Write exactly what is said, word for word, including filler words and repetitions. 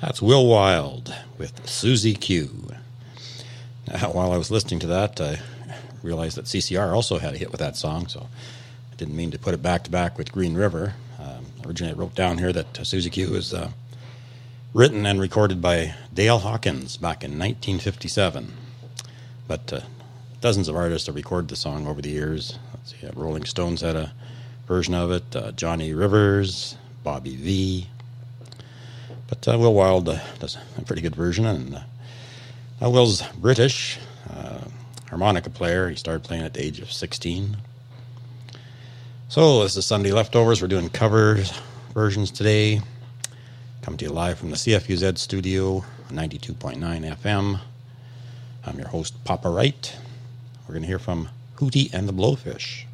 That's Will Wild with Susie Q. Now, while I was listening to that, I realized that C C R also had a hit with that song, so I didn't mean to put it back-to-back with Green River. Um, originally, I wrote down here that uh, Susie Q was uh, written and recorded by Dale Hawkins back in nineteen fifty-seven. But uh, dozens of artists have recorded the song over the years. Let's see, uh, Rolling Stones had a version of it, uh, Johnny Rivers, Bobby V. But uh, Will Wild uh, does a pretty good version, and uh, uh, Will's British, uh, harmonica player. He started playing at the age of sixteen. So this is Sunday Leftovers. We're doing covers versions today. Coming to you live from the C F U Z studio, ninety-two point nine F M. I'm your host, Papa Wright. We're going to hear from Hootie and the Blowfish.